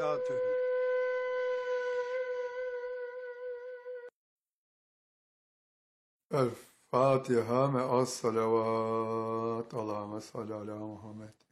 berekatühü. الفاتحة مع الصلوات اللهم صل على محمد